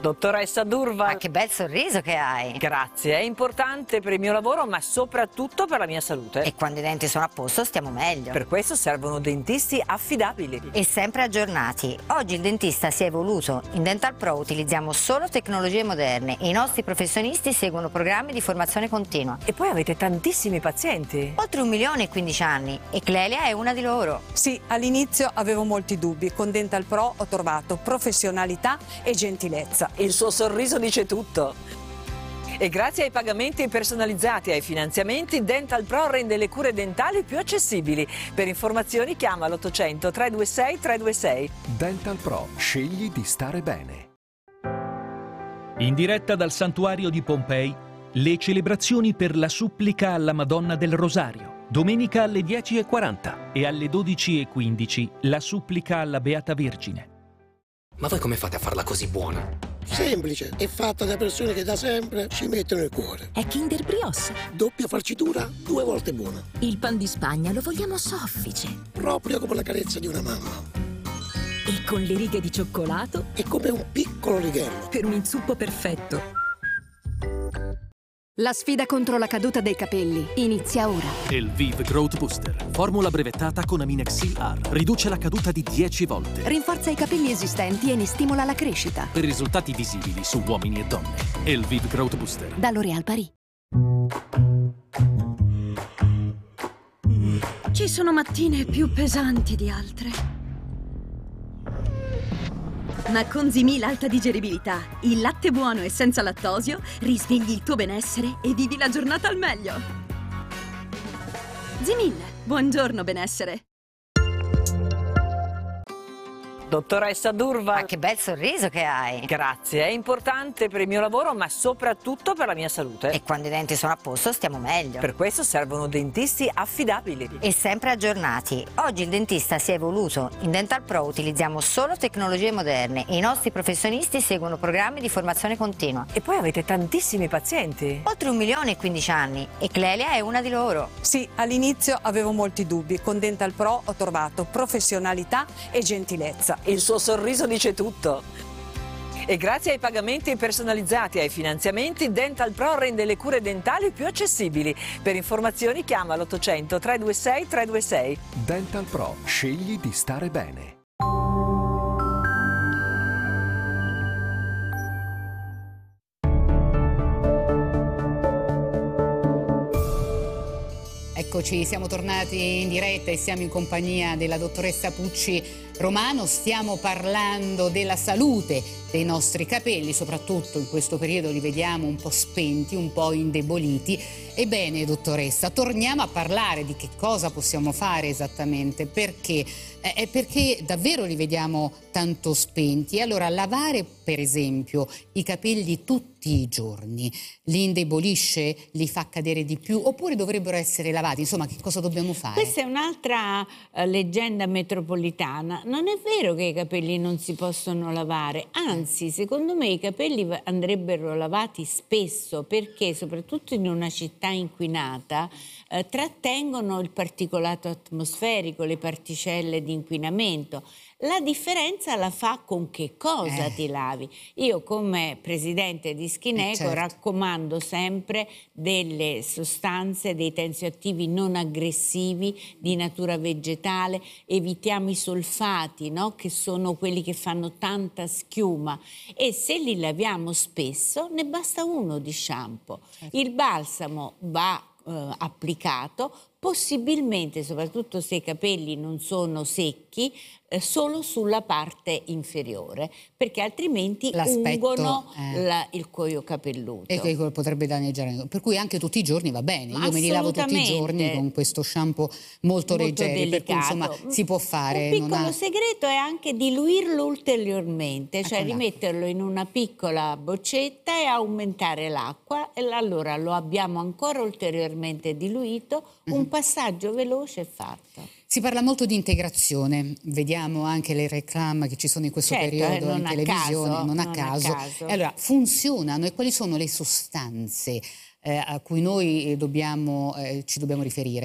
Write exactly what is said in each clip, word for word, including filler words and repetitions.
Dottoressa Durval. Ma che bel sorriso che hai. Grazie, è importante per il mio lavoro ma soprattutto per la mia salute. E quando i denti sono a posto stiamo meglio. Per questo servono dentisti affidabili. E sempre aggiornati. Oggi il dentista si è evoluto. In Dental Pro utilizziamo solo tecnologie moderne e i nostri professionisti seguono programmi di formazione continua. E poi avete tantissimi pazienti. Oltre un milione e quindici anni. E Clelia è una di loro. Sì, all'inizio avevo molti dubbi. Con Dental Pro ho trovato professionalità e gentilezza. Il suo sorriso dice tutto. E grazie ai pagamenti personalizzati e ai finanziamenti, Dental Pro rende le cure dentali più accessibili. Per informazioni chiama l'ottocento trecentodventisei trecentoventisei. Dental Pro, scegli di stare bene. In diretta dal santuario di Pompei, le celebrazioni per la supplica alla Madonna del Rosario. Domenica alle dieci e quaranta e alle dodici e quindici la supplica alla Beata Vergine. Ma voi come fate a farla così buona? Semplice, è fatta da persone che da sempre ci mettono il cuore. È Kinder Brioche. Doppia farcitura, due volte buona. Il pan di Spagna lo vogliamo soffice. Proprio come la carezza di una mamma. E con le righe di cioccolato? È come un piccolo righello. Per un inzuppo perfetto. La sfida contro la caduta dei capelli inizia ora. Elvive Growth Booster, formula brevettata con Aminexil R. Riduce la caduta di dieci volte. Rinforza i capelli esistenti e ne stimola la crescita. Per risultati visibili su uomini e donne. Elvive Growth Booster. Da L'Oréal Paris. Ci sono mattine più pesanti di altre. Ma con Zimil alta digeribilità, il latte buono e senza lattosio, risvegli il tuo benessere e vivi la giornata al meglio. Zimil, buongiorno benessere. Dottoressa Durval. Ma che bel sorriso che hai. Grazie, è importante per il mio lavoro ma soprattutto per la mia salute. E quando i denti sono a posto stiamo meglio. Per questo servono dentisti affidabili. E sempre aggiornati. Oggi il dentista si è evoluto. In Dental Pro utilizziamo solo tecnologie moderne e i nostri professionisti seguono programmi di formazione continua. E poi avete tantissimi pazienti. Oltre un milione e quindici anni. E Clelia è una di loro. Sì, all'inizio avevo molti dubbi. Con Dental Pro ho trovato professionalità e gentilezza. Il suo sorriso dice tutto. E grazie ai pagamenti personalizzati e ai finanziamenti, Dental Pro rende le cure dentali più accessibili. Per informazioni chiama l'ottocento trecentodventisei trecentoventisei. Dental Pro, scegli di stare bene. Eccoci, siamo tornati in diretta e siamo in compagnia della dottoressa Pucci Romano. Stiamo parlando della salute dei nostri capelli, soprattutto in questo periodo li vediamo un po' spenti, un po' indeboliti. Ebbene, dottoressa, torniamo a parlare di che cosa possiamo fare esattamente, perché eh, è perché davvero li vediamo tanto spenti. Allora, lavare per esempio i capelli tutti i giorni li indebolisce, li fa cadere di più, oppure dovrebbero essere lavati? Insomma, che cosa dobbiamo fare? Questa è un'altra uh, leggenda metropolitana. Non è vero che i capelli non si possono lavare, anzi, secondo me i capelli andrebbero lavati spesso, perché soprattutto in una città inquinata eh, trattengono il particolato atmosferico, le particelle di inquinamento. La differenza la fa con che cosa eh. ti lavi. Io come presidente di Skineco eh certo. raccomando sempre delle sostanze, dei tensioattivi non aggressivi di natura vegetale, evitiamo i solfati, no? Che sono quelli che fanno tanta schiuma, e se li laviamo spesso ne basta uno di shampoo. Certo. Il balsamo va eh, applicato, possibilmente, soprattutto se i capelli non sono secchi, eh, solo sulla parte inferiore, perché altrimenti ungono eh. la, il cuoio capelluto. E che potrebbe danneggiare. Per cui anche tutti i giorni va bene. Io me li lavo tutti i giorni con questo shampoo molto, molto leggeri, per cui insomma si può fare. Un piccolo non ha... segreto è anche diluirlo ulteriormente, cioè ecco rimetterlo in una piccola boccetta e aumentare l'acqua, e allora lo abbiamo ancora ulteriormente diluito. Mm-hmm. Un passaggio veloce e fatto. Si parla molto di integrazione, vediamo anche le reclame che ci sono in questo certo, periodo eh, in televisione, caso, non a non caso. A caso. E allora, funzionano, e quali sono le sostanze eh, a cui noi dobbiamo, eh, ci dobbiamo riferire?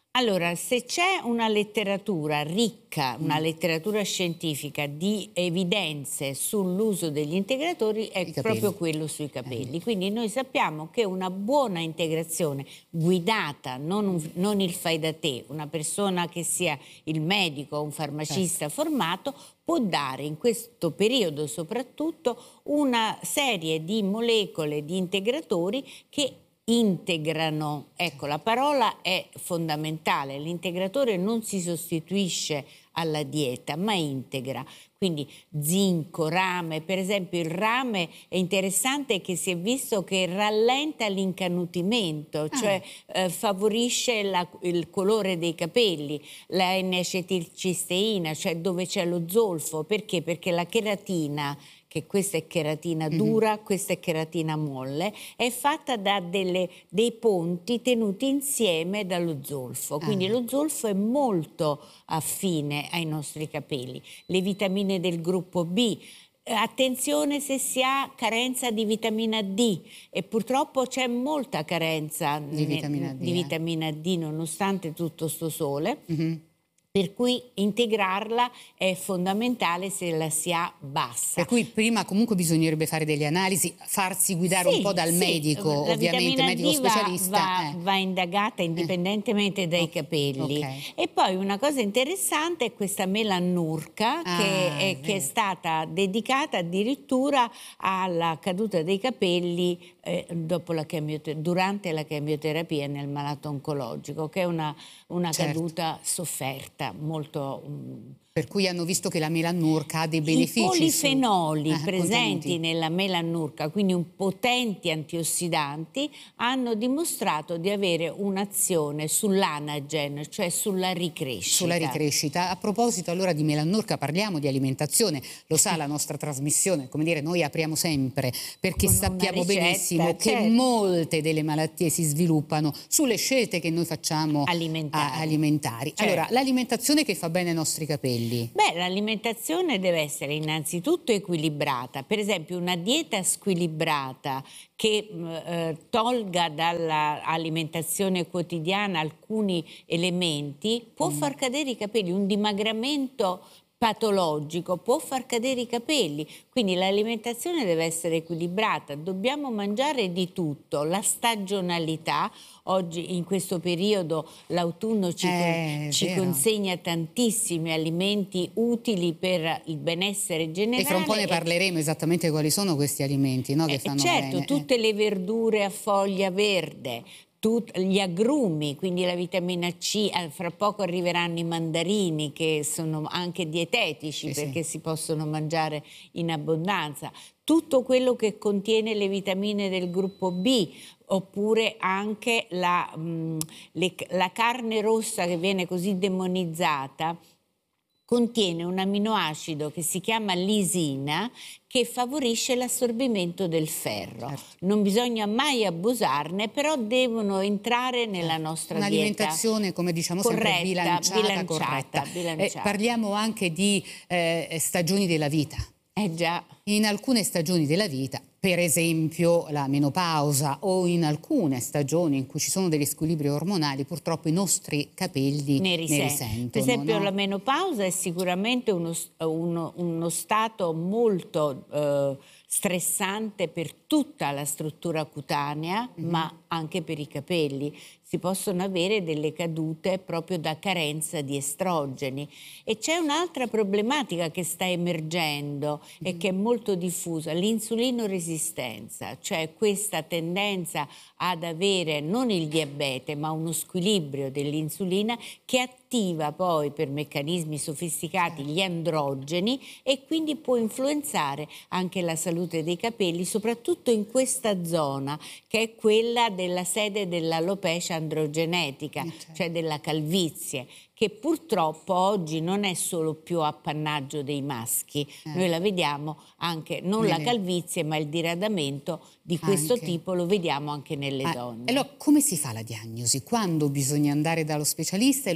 Allora, se c'è una letteratura ricca, una letteratura scientifica di evidenze sull'uso degli integratori, è proprio quello sui capelli. Eh. Quindi noi sappiamo che una buona integrazione guidata, non, un, non il fai da te, una persona che sia il medico o un farmacista certo. formato, può dare in questo periodo soprattutto una serie di molecole, di integratori che integrano, ecco, la parola è fondamentale, l'integratore non si sostituisce alla dieta, ma integra. Quindi zinco, rame, per esempio il rame è interessante che si è visto che rallenta l'incanutimento, ah. cioè eh, favorisce la, il colore dei capelli, la N-acetilcisteina, cioè dove c'è lo zolfo, perché? Perché la cheratina, che questa è cheratina dura, mm-hmm. questa è cheratina molle, è fatta da delle, dei ponti tenuti insieme dallo zolfo. Quindi ah. lo zolfo è molto affine ai nostri capelli. Le vitamine del gruppo B. Attenzione se si ha carenza di vitamina D, e purtroppo c'è molta carenza di vitamina D, di vitamina D nonostante tutto sto sole. Mm-hmm. Per cui integrarla è fondamentale se la si ha bassa. Per cui prima comunque bisognerebbe fare delle analisi, farsi guidare sì, un po' dal sì. medico, la ovviamente, medico D specialista. Va, eh. va indagata indipendentemente eh. dai okay. capelli. Okay. E poi una cosa interessante è questa melannurca ah, che, è, che è stata dedicata addirittura alla caduta dei capelli eh, dopo la chemioter- durante la chemioterapia nel malato oncologico, che è una, una certo. caduta sofferta. Molto, um... per cui hanno visto che la melannurca ha dei benefici. I polifenoli su... presenti contenuti. nella melannurca, quindi un potenti antiossidanti, hanno dimostrato di avere un'azione sull'anagen, cioè sulla ricrescita. Sulla ricrescita. A proposito allora di melannurca, parliamo di alimentazione. Lo sa la nostra trasmissione, come dire, noi apriamo sempre perché Con sappiamo ricetta, benissimo certo. che molte delle malattie si sviluppano sulle scelte che noi facciamo alimentari. alimentari. Certo. Allora, l'alimentazione che fa bene ai nostri capelli. Beh, l'alimentazione deve essere innanzitutto equilibrata. Per esempio, una dieta squilibrata che eh, tolga dall'alimentazione quotidiana alcuni elementi può mm. far cadere i capelli. Un dimagramento patologico può far cadere i capelli, quindi l'alimentazione deve essere equilibrata, dobbiamo mangiare di tutto, la stagionalità, oggi in questo periodo l'autunno ci, eh, con, ci consegna tantissimi alimenti utili per il benessere generale. E fra un po' ne parleremo esattamente quali sono questi alimenti, no, che eh, fanno certo, bene. Tutte le verdure a foglia verde, Tut, gli agrumi, quindi la vitamina C, fra poco arriveranno i mandarini che sono anche dietetici sì, perché sì. si possono mangiare in abbondanza, tutto quello che contiene le vitamine del gruppo B, oppure anche la, mh, le, la carne rossa che viene così demonizzata, contiene un aminoacido che si chiama lisina che favorisce l'assorbimento del ferro. Certo. Non bisogna mai abusarne, però devono entrare nella nostra un'alimentazione, dieta. come diciamo corretta, sempre, bilanciata, bilanciata, corretta. bilanciata. Eh, parliamo anche di eh, stagioni della vita. Eh già. In alcune stagioni della vita, per esempio la menopausa, o in alcune stagioni in cui ci sono degli squilibri ormonali, purtroppo i nostri capelli ne, risent- ne risentono. Per esempio no? la menopausa è sicuramente uno, uno, uno stato molto eh, stressante per tutta la struttura cutanea, mm-hmm. ma anche per i capelli. Si possono avere delle cadute proprio da carenza di estrogeni. E c'è un'altra problematica che sta emergendo mm-hmm. e che è molto diffusa, l'insulinoresistenza, cioè questa tendenza ad avere non il diabete ma uno squilibrio dell'insulina che attiva poi per meccanismi sofisticati gli androgeni e quindi può influenzare anche la salute dei capelli, soprattutto in questa zona che è quella della sede dell'alopecia androgenetica, certo. cioè della calvizie, che purtroppo oggi non è solo più appannaggio dei maschi, eh. noi la vediamo anche, non Bene. la calvizie, ma il diradamento di questo anche. tipo lo vediamo anche nelle ah, donne. Allora, come si fa la diagnosi? Quando bisogna andare dallo specialista? E lo specialista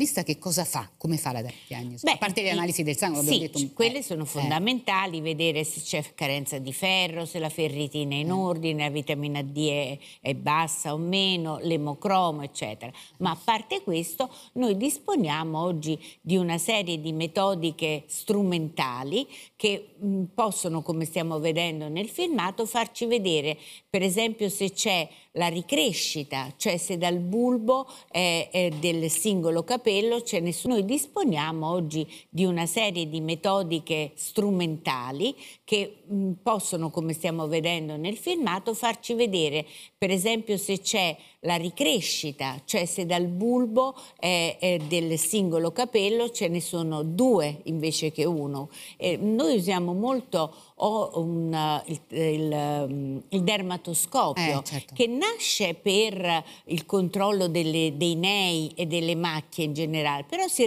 dentista che cosa fa? Come fa la diagnosi? Beh, a parte le analisi del sangue, abbiamo sì, detto un... quelle sono fondamentali, eh. vedere se c'è carenza di ferro, se la ferritina è in ordine, la vitamina D è, è bassa o meno, l'emocromo, eccetera. Ma a parte questo, noi disponiamo oggi di una serie di metodiche strumentali che mh, possono, come stiamo vedendo nel filmato, farci vedere, per esempio, se c'è la ricrescita, cioè se dal bulbo eh, eh, del singolo capello ce ne sono. Noi disponiamo oggi di una serie di metodiche strumentali che mh, possono, come stiamo vedendo nel filmato, farci vedere, per esempio, se c'è la ricrescita, cioè se dal bulbo eh, eh, del singolo capello ce ne sono due invece che uno. Eh, noi usiamo molto o un, uh, il, il, il dermatoscopio, eh, certo. che nasce per il controllo delle, dei nei e delle macchie in generale, però si